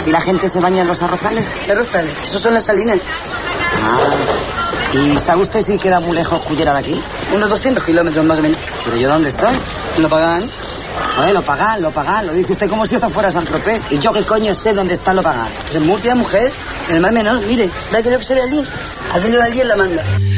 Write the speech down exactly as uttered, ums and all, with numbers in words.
¿Aquí la gente se baña en los arrozales? ¿Qué arrozales? Esos son las salinas. Ah. ¿Y sabe usted si queda muy lejos Cullera de aquí? Unos doscientos kilómetros más o menos. ¿Pero yo dónde estoy? ¿Lo pagan? Joder, lo pagan, lo pagan. Lo dice usted como si esto fuera San Tropez. ¿Y yo qué coño sé dónde está lo pagan? En Murcia, mujer, en el Mar Menor, mire, ¿ve aquello que se ve allí? Aquello de allí en la manga.